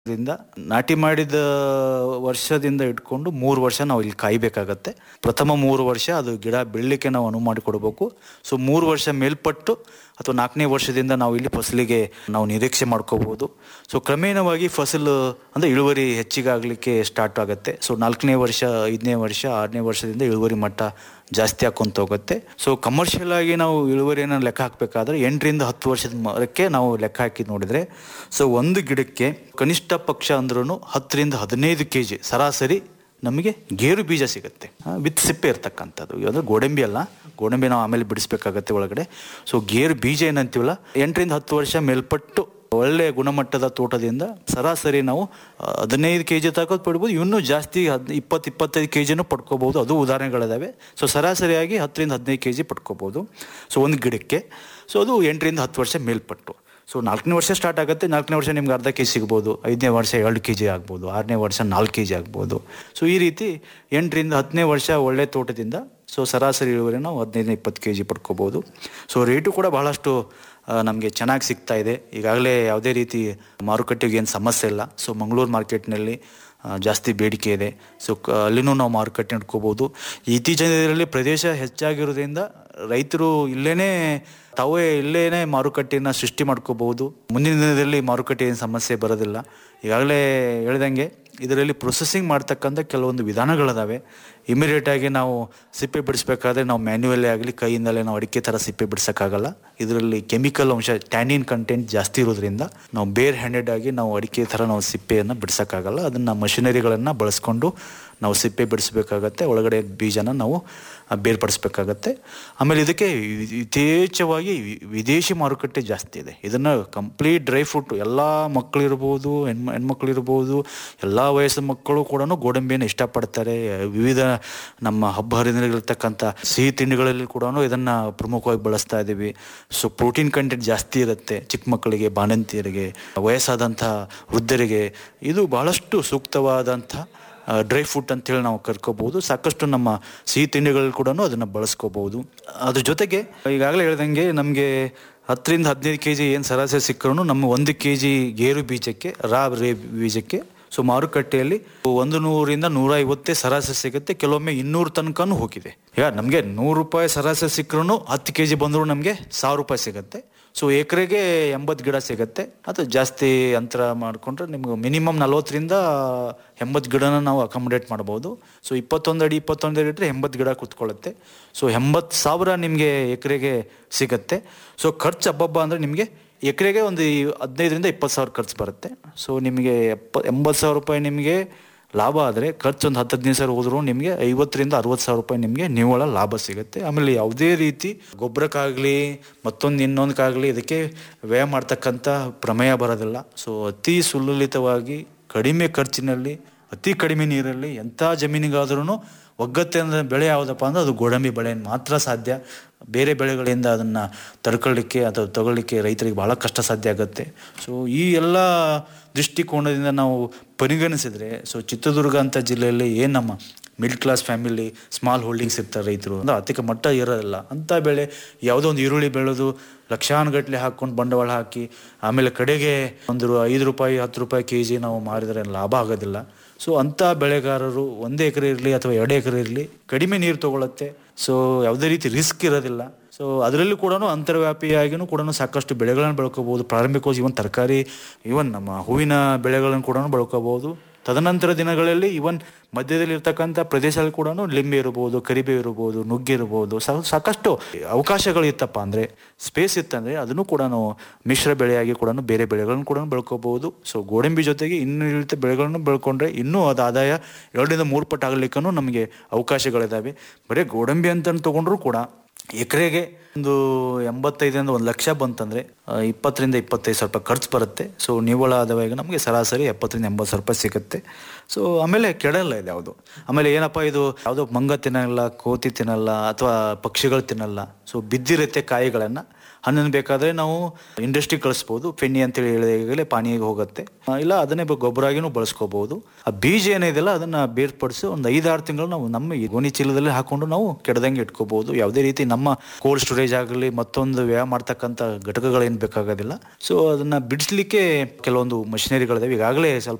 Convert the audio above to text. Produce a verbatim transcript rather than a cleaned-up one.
ದಿಂದ ನಾಟಿ ಮಾಡಿದ ವರ್ಷದಿಂದ ಇಟ್ಕೊಂಡು ಮೂರು ವರ್ಷ ನಾವು ಇಲ್ಲಿ ಕಾಯಬೇಕಾಗತ್ತೆ. ಪ್ರಥಮ ಮೂರು ವರ್ಷ ಅದು ಗಿಡ ಬೆಳಲಿಕ್ಕೆ ನಾವು ಅನುವು ಮಾಡಿಕೊಡ್ಬೇಕು. ಸೊ ಮೂರು ವರ್ಷ ಮೇಲ್ಪಟ್ಟು ಅಥವಾ ನಾಲ್ಕನೇ ವರ್ಷದಿಂದ ನಾವು ಇಲ್ಲಿ ಫಸಲಿಗೆ ನಾವು ನಿರೀಕ್ಷೆ ಮಾಡ್ಕೋಬಹುದು. ಸೊ ಕ್ರಮೇಣವಾಗಿ ಫಸಲು ಅಂದರೆ ಇಳುವರಿ ಹೆಚ್ಚಿಗಾಗಲಿಕ್ಕೆ ಸ್ಟಾರ್ಟ್ ಆಗುತ್ತೆ. ಸೊ ನಾಲ್ಕನೇ ವರ್ಷ, ಐದನೇ ವರ್ಷ, ಆರನೇ ವರ್ಷದಿಂದ ಇಳುವರಿ ಮಟ್ಟ ಜಾಸ್ತಿ ಹಾಕೊಂತ ಹೋಗುತ್ತೆ. ಸೊ ಕಮರ್ಷಿಯಲ್ ಆಗಿ ನಾವು ಇಳುವರಿಯನ್ನು ಲೆಕ್ಕ ಹಾಕಬೇಕಾದ್ರೆ ಎಂಟರಿಂದ ಹತ್ತು ವರ್ಷದ ಮರಕ್ಕೆ ನಾವು ಲೆಕ್ಕ ಹಾಕಿ ನೋಡಿದರೆ ಸೊ ಒಂದು ಗಿಡಕ್ಕೆ ಕನಿಷ್ಠ ಪಕ್ಷ ಅಂದ್ರೂ ಹತ್ತರಿಂದ ಹದಿನೈದು ಕೆ ಜಿ ಸರಾಸರಿ ನಮಗೆ ಗೇರು ಬೀಜ ಸಿಗುತ್ತೆ, ವಿತ್ ಸಿಪ್ಪೆ ಇರ್ತಕ್ಕಂಥದ್ದು. ಅಂದರೆ ಗೋಡಂಬಿ ಅಲ್ಲ, ಗೋಡಂಬಿ ನಾವು ಆಮೇಲೆ ಬಿಡಿಸ್ಬೇಕಾಗತ್ತೆ ಒಳಗಡೆ. ಸೊ ಗೇರು ಬೀಜ ಏನಂತೀವಲ್ಲ, ಎಂಟರಿಂದ ಹತ್ತು ವರ್ಷ ಮೇಲ್ಪಟ್ಟು ಒಳ್ಳೆಯ ಗುಣಮಟ್ಟದ ತೋಟದಿಂದ ಸರಾಸರಿ ನಾವು ಹದಿನೈದು ಕೆ ಜಿ ತನಕ ಪಡ್ಬೋದು. ಇನ್ನೂ ಜಾಸ್ತಿ ಹದ್ ಇಪ್ಪತ್ತು ಇಪ್ಪತ್ತೈದು ಕೆ ಜಿನೂ ಪಡ್ಕೋಬೋದು, ಅದು ಉದಾಹರಣೆಗಳಿದ್ದಾವೆ. ಸೊ ಸರಾಸರಿಯಾಗಿ ಹತ್ತರಿಂದ ಹದಿನೈದು ಕೆ ಜಿ ಪಡ್ಕೋಬೋದು ಸೊ ಒಂದು ಗಿಡಕ್ಕೆ. ಸೊ ಅದು ಎಂಟರಿಂದ ಹತ್ತು ವರ್ಷ ಮೇಲ್ಪಟ್ಟು. ಸೊ ನಾಲ್ಕನೇ ವರ್ಷ ಸ್ಟಾರ್ಟ್ ಆಗುತ್ತೆ. ನಾಲ್ಕನೇ ವರ್ಷ ನಿಮ್ಗೆ ಅರ್ಧ ಕೆ ಜಿ ಸಿಗ್ಬೋದು, ಐದನೇ ವರ್ಷ ಎರಡು ಕೆ ಜಿ ಆಗ್ಬೋದು, ಆರನೇ ವರ್ಷ ನಾಲ್ಕು ಕೆ ಜಿ ಆಗ್ಬೋದು. ಸೊ ಈ ರೀತಿ ಎಂಟರಿಂದ ಹತ್ತನೇ ವರ್ಷ ಒಳ್ಳೆ ತೋಟದಿಂದ ಸೊ ಸರಾಸರಿ ಇಳುವರಿ ನಾವು ಹದಿನೈದು ಇಪ್ಪತ್ತು ಕೆ ಜಿ ಪಡ್ಕೋಬೋದು. ಸೊ ರೇಟು ಕೂಡ ಬಹಳಷ್ಟು ನಮಗೆ ಚೆನ್ನಾಗಿ ಸಿಗ್ತಾ ಇದೆ. ಈಗಾಗಲೇ ಯಾವುದೇ ರೀತಿ ಮಾರುಕಟ್ಟೆಗೆ ಏನು ಸಮಸ್ಯೆ ಇಲ್ಲ. ಸೊ ಮಂಗಳೂರು ಮಾರ್ಕೆಟ್ನಲ್ಲಿ ಜಾಸ್ತಿ ಬೇಡಿಕೆ ಇದೆ. ಸೊ ಅಲ್ಲಿನೂ ನಾವು ಮಾರುಕಟ್ಟೆ ಇಟ್ಕೋಬೋದು. ಇತ್ತೀಚಿನ ದಿನದಲ್ಲಿ ಪ್ರದೇಶ ಹೆಚ್ಚಾಗಿರೋದ್ರಿಂದ ರೈತರು ಇಲ್ಲೇ ತಾವೇ ಇಲ್ಲೇ ಮಾರುಕಟ್ಟೆಯನ್ನು ಸೃಷ್ಟಿ ಮಾಡ್ಕೋಬಹುದು. ಮುಂದಿನ ದಿನದಲ್ಲಿ ಮಾರುಕಟ್ಟೆ ಏನು ಸಮಸ್ಯೆ ಬರೋದಿಲ್ಲ. ಈಗಾಗಲೇ ಹೇಳ್ದಂಗೆ ಇದರಲ್ಲಿ ಪ್ರೊಸೆಸಿಂಗ್ ಮಾಡ್ತಕ್ಕಂಥ ಕೆಲವೊಂದು ವಿಧಾನಗಳಿದಾವೆ. ಇಮಿಡಿಯೇಟಾಗಿ ನಾವು ಸಿಪ್ಪೆ ಬಿಡಿಸ್ಬೇಕಾದ್ರೆ ನಾವು ಮ್ಯಾನ್ಯುವಲ್ಲೇ ಆಗಲಿ ಕೈಯಿಂದಲೇ ನಾವು ಅಡಿಕೆ ಥರ ಸಿಪ್ಪೆ ಬಿಡಿಸೋಕ್ಕಾಗಲ್ಲ. ಇದರಲ್ಲಿ ಕೆಮಿಕಲ್ ಅಂಶ, ಟ್ಯಾನಿನ್ ಕಂಟೆಂಟ್ ಜಾಸ್ತಿ ಇರೋದ್ರಿಂದ ನಾವು ಬೇರ್ ಹ್ಯಾಂಡೆಡ್ ಆಗಿ ನಾವು ಅಡಿಕೆ ಥರ ನಾವು ಸಿಪ್ಪೆಯನ್ನು ಬಿಡಿಸೋಕ್ಕಾಗಲ್ಲ. ಅದನ್ನು ಮಷಿನರಿಗಳನ್ನು ಬಳಸ್ಕೊಂಡು ನಾವು ಸಿಪ್ಪೆ ಬಿಡಿಸ್ಬೇಕಾಗತ್ತೆ. ಒಳಗಡೆ ಬೀಜನ ನಾವು ಬೇರ್ಪಡಿಸ್ಬೇಕಾಗತ್ತೆ. ಆಮೇಲೆ ಇದಕ್ಕೆ ಯಥೇಚ್ಛವಾಗಿ ವಿದೇಶಿ ಮಾರುಕಟ್ಟೆ ಜಾಸ್ತಿ ಇದೆ. ಇದನ್ನು ಕಂಪ್ಲೀಟ್ ಡ್ರೈ ಫ್ರೂಟ್ ಎಲ್ಲ ಮಕ್ಕಳಿರ್ಬೋದು, ಹೆಣ್ಣು ಹೆಣ್ಮಕ್ಳಿರ್ಬೋದು, ಎಲ್ಲ ವಯಸ್ಸಿನ ಮಕ್ಕಳು ಕೂಡ ಗೋಡಂಬಿಯನ್ನು ಇಷ್ಟಪಡ್ತಾರೆ. ವಿವಿಧ ನಮ್ಮ ಹಬ್ಬ ಹರಿದಿನಗಳಿರ್ತಕ್ಕಂಥ ಸಿಹಿ ತಿಂಡಿಗಳಲ್ಲಿ ಕೂಡ ಇದನ್ನು ಪ್ರಮುಖವಾಗಿ ಬಳಸ್ತಾ ಇದ್ದೀವಿ. ಸೊ ಪ್ರೋಟೀನ್ ಕಂಟೆಂಟ್ ಜಾಸ್ತಿ ಇರುತ್ತೆ. ಚಿಕ್ಕ ಮಕ್ಕಳಿಗೆ, ಬಾಣಂತಿಯರಿಗೆ, ವಯಸ್ಸಾದಂಥ ವೃದ್ಧರಿಗೆ ಇದು ಬಹಳಷ್ಟು ಸೂಕ್ತವಾದಂಥ ಡ್ರೈ ಫ್ರೂಟ್ ಅಂತೇಳಿ ನಾವು ಕರ್ಕೋಬಹುದು. ಸಾಕಷ್ಟು ನಮ್ಮ ಸಿಹಿ ತಿಂಡಿಗಳಲ್ಲಿ ಕೂಡ ಅದನ್ನು ಬಳಸ್ಕೋಬಹುದು. ಅದ್ರ ಜೊತೆಗೆ ಈಗಾಗಲೇ ಹೇಳ್ದಂಗೆ ನಮಗೆ ಹತ್ತರಿಂದ ಹದಿನೈದು ಕೆ ಜಿ ಏನು ಸರಾಸರಿ ಸಿಕ್ಕರೂ ನಮ್ಮ ಒಂದು ಕೆ ಜಿ ಗೇರು ಬೀಜಕ್ಕೆ, ರಾ ರೇ ಬೀಜಕ್ಕೆ ಸೊ ಮಾರುಕಟ್ಟೆಯಲ್ಲಿ ಒಂದು ನೂರಿಂದ ನೂರ ಐವತ್ತೇ ಸರಾಸರಿ ಸಿಗುತ್ತೆ. ಕೆಲವೊಮ್ಮೆ ಇನ್ನೂರು ತನಕನೂ ಹೋಗಿದೆ. ಈಗ ನಮಗೆ ನೂರು ರೂಪಾಯಿ ಸರಾಸರಿ ಸಿಕ್ಕರೂ ಹತ್ತು ಕೆ ಜಿ ಬಂದರೂ ನಮಗೆ ಸಾವಿರ ರೂಪಾಯಿ ಸಿಗುತ್ತೆ. ಸೊ ಎಕರೆಗೆ ಎಂಬತ್ತು ಗಿಡ ಸಿಗುತ್ತೆ. ಅದು ಜಾಸ್ತಿ ಅಂತರ ಮಾಡಿಕೊಂಡ್ರೆ ನಿಮ್ಗೆ ಮಿನಿಮಮ್ ನಲ್ವತ್ತರಿಂದ ಎಂಬತ್ತು ಗಿಡನ ನಾವು ಅಕಾಮಡೇಟ್ ಮಾಡ್ಬೋದು. ಸೊ ಇಪ್ಪತ್ತೊಂದು ಅಡಿ ಇಪ್ಪತ್ತೊಂದು ಅಡಿ ಇಟ್ಟರೆ ಎಂಬತ್ತು ಗಿಡ ಕೂತ್ಕೊಳ್ಳುತ್ತೆ. ಸೊ ಎಂಬತ್ತು ಸಾವಿರ ನಿಮಗೆ ಎಕರೆಗೆ ಸಿಗುತ್ತೆ. ಸೊ ಖರ್ಚು ಹಬ್ಬಬ್ಬ ಅಂದರೆ ನಿಮಗೆ ಎಕರೆಗೆ ಒಂದು ಹದಿನೈದರಿಂದ ಇಪ್ಪತ್ತು ಸಾವಿರ ಖರ್ಚು ಬರುತ್ತೆ. ಸೊ ನಿಮಗೆ ಎಪ್ಪ ಎಂಬತ್ತು ಸಾವಿರ ರೂಪಾಯಿ ನಿಮಗೆ ಲಾಭ ಆದರೆ ಖರ್ಚು ಒಂದು ಹತ್ತು ಹದಿನೈದು ಸಾವಿರ ಹೋದರೂ ನಿಮಗೆ ಐವತ್ತರಿಂದ ಅರವತ್ತು ಸಾವಿರ ರೂಪಾಯಿ ನಿಮಗೆ ನಿವ್ವಳ ಲಾಭ ಸಿಗುತ್ತೆ. ಆಮೇಲೆ ಯಾವುದೇ ರೀತಿ ಗೊಬ್ಬರಕ್ಕಾಗಲಿ ಮತ್ತೊಂದು ಇನ್ನೊಂದಕ್ಕಾಗಲಿ ಇದಕ್ಕೆ ವ್ಯಯ ಮಾಡ್ತಕ್ಕಂಥ ಪ್ರಮೇಯ ಬರೋದಿಲ್ಲ. ಸೊ ಅತಿ ಸುಲಲಿತವಾಗಿ ಕಡಿಮೆ ಖರ್ಚಿನಲ್ಲಿ ಅತಿ ಕಡಿಮೆ ನೀರಲ್ಲಿ ಎಂಥ ಜಮೀನಿಗಾದ್ರೂ ಒಗ್ಗತ್ತೆ ಅಂದರೆ ಬೆಳೆ ಯಾವುದಪ್ಪ ಅಂದರೆ ಅದು ಗೋಡಂಬಿ ಬೆಳೆ ಮಾತ್ರ ಸಾಧ್ಯ. ಬೇರೆ ಬೆಳೆಗಳಿಂದ ಅದನ್ನು ತಡ್ಕೊಳ್ಳಿಕ್ಕೆ ಅಥವಾ ತಗೊಳ್ಳಿಕ್ಕೆ ರೈತರಿಗೆ ಭಾಳ ಕಷ್ಟ ಸಾಧ್ಯ ಆಗುತ್ತೆ. ಸೊ ಈ ಎಲ್ಲ ದೃಷ್ಟಿಕೋನದಿಂದ ನಾವು ಪರಿಗಣಿಸಿದರೆ ಸೊ ಚಿತ್ರದುರ್ಗ ಅಂತ ಜಿಲ್ಲೆಯಲ್ಲಿ ಏನು ನಮ್ಮ middle class family, small holdings ಇರ್ತಾರೆ ರೈತರು, ಅಂದರೆ ಆರ್ಥಿಕ ಮಟ್ಟ ಇರೋದಿಲ್ಲ ಅಂಥ ಬೆಳೆ ಯಾವುದೋ ಒಂದು ಈರುಳ್ಳಿ ಬೆಳೆದು ಲಕ್ಷಾನುಗಟ್ಟಲೆ ಹಾಕ್ಕೊಂಡು ಬಂಡವಾಳ ಹಾಕಿ ಆಮೇಲೆ ಕಡೆಗೆ ಒಂದು ಐದು ರೂಪಾಯಿ ಹತ್ತು ರೂಪಾಯಿ ಕೆ ಜಿ ನಾವು ಮಾರಿದರೆ ಲಾಭ ಆಗೋದಿಲ್ಲ. ಸೊ ಅಂಥ ಬೆಳೆಗಾರರು ಒಂದೇ ಎಕರೆ ಇರಲಿ ಅಥವಾ ಎರಡು ಎಕರೆ ಇರಲಿ ಕಡಿಮೆ ನೀರು ತೊಗೊಳುತ್ತೆ. ಸೊ ಯಾವುದೇ ರೀತಿ ರಿಸ್ಕ್ ಇರೋದಿಲ್ಲ. ಸೊ ಅದರಲ್ಲೂ ಕೂಡ ಅಂತರ್ವ್ಯಾಪಿಯಾಗಿಯೂ ಕೂಡ ಸಾಕಷ್ಟು ಬೆಳೆಗಳನ್ನು ಬೆಳ್ಕೋಬೋದು. ಪ್ರಾರಂಭಿಕವಾಗಿ ಇವನ್ ತರಕಾರಿ, ಇವನ್ ನಮ್ಮ ಹೂವಿನ ಬೆಳೆಗಳನ್ನು ಕೂಡ ಬೆಳ್ಕೋಬೋದು. ತದನಂತರ ದಿನಗಳಲ್ಲಿ ಇವನ್ ಮಧ್ಯದಲ್ಲಿ ಇರ್ತಕ್ಕಂಥ ಪ್ರದೇಶದಲ್ಲಿ ಕೂಡ ಲಿಂಬೆ ಇರ್ಬೋದು, ಕರಿಬೇವು ಇರ್ಬೋದು, ನುಗ್ಗೆ ಇರ್ಬೋದು, ಸಾಕಷ್ಟು ಅವಕಾಶಗಳು ಇತ್ತಪ್ಪ ಅಂದರೆ, ಸ್ಪೇಸ್ ಇತ್ತಂದರೆ ಅದನ್ನು ಕೂಡ ನಾವು ಮಿಶ್ರ ಬೆಳೆಯಾಗಿ ಕೂಡ ಬೇರೆ ಬೆಳೆಗಳನ್ನು ಕೂಡ ಬೆಳ್ಕೋಬಹುದು. ಸೊ ಗೋಡಂಬಿ ಜೊತೆಗೆ ಇನ್ನು ಇಳಿತ ಬೆಳೆಗಳನ್ನು ಬೆಳ್ಕೊಂಡ್ರೆ ಇನ್ನೂ ಅದು ಆದಾಯ ಎರಡರಿಂದ ಮೂರು ಪಟ್ಟು ಆಗಲಿಕ್ಕೂ ನಮಗೆ ಅವಕಾಶಗಳಿದ್ದಾವೆ. ಬರೀ ಗೋಡಂಬಿ ಅಂತ ತೊಗೊಂಡ್ರೂ ಕೂಡ ಎಕರೆಗೆ ಒಂದು ಎಂಬತ್ತೈದರಿಂದ ಒಂದು ಲಕ್ಷ ಬಂತಂದರೆ ಇಪ್ಪತ್ತರಿಂದ ಇಪ್ಪತ್ತೈದು ಸಾವಿರ ರೂಪಾಯಿ ಖರ್ಚು ಬರುತ್ತೆ. ಸೊ ನಿವ್ವಳ ಆದಾಯ ನಮಗೆ ಸರಾಸರಿ ಎಪ್ಪತ್ತರಿಂದ ಎಂಬತ್ತು ಸಾವಿರ ರೂಪಾಯಿ ಸಿಗುತ್ತೆ. ಸೊ ಆಮೇಲೆ ಕೆಡಲ್ಲ ಇದೆ ಯಾವುದು. ಆಮೇಲೆ ಏನಪ್ಪ ಇದು ಯಾವುದೋ ಮಂಗ ತಿನ್ನಲ್ಲ, ಕೋತಿ ತಿನ್ನಲ್ಲ ಅಥವಾ ಪಕ್ಷಿಗಳು ತಿನ್ನಲ್ಲ. ಸೊ ಬಿದ್ದಿರುತ್ತೆ ಕಾಯಿಗಳನ್ನು ಹಣ್ಣನ್ನು ಬೇಕಾದರೆ ನಾವು ಇಂಡಸ್ಟ್ರಿ ಕಳಿಸ್ಬೋದು, ಫೆನ್ನಿ ಅಂತೇಳಿ ಹೇಳಿದಾಗಲೇ ಪಾನಿಗೆ ಹೋಗುತ್ತೆ. ಆ, ಇಲ್ಲ ಅದನ್ನೇ ಬ- ಗೊಬ್ಬರ ಆಗಿನೂ ಬಳಸ್ಕೋಬಹುದು. ಆ ಬೀಜ ಏನಿದೆಯಲ್ಲ ಅದನ್ನ ಬೇರ್ಪಡಿಸಿ ಒಂದು ಐದಾರು ತಿಂಗಳು ನಾವು ನಮ್ಮ ಈ ಗೋಣಿ ಚೀಲದಲ್ಲಿ ಹಾಕೊಂಡು ನಾವು ಕೆಡದಂಗೆ ಇಟ್ಕೋಬಹುದು. ಯಾವುದೇ ರೀತಿ ನಮ್ಮ ಕೋಲ್ಡ್ ಸ್ಟೋರೇಜ್ ಆಗಲಿ ಮತ್ತೊಂದು ವ್ಯಯ ಮಾಡ್ತಕ್ಕಂಥ ಘಟಕಗಳೇನು ಬೇಕಾಗೋದಿಲ್ಲ. ಸೊ ಅದನ್ನ ಬಿಡಿಸ್ಲಿಕ್ಕೆ ಕೆಲವೊಂದು ಮಷಿನರಿಗಳಿದಾವೆ. ಈಗಾಗಲೇ ಸ್ವಲ್ಪ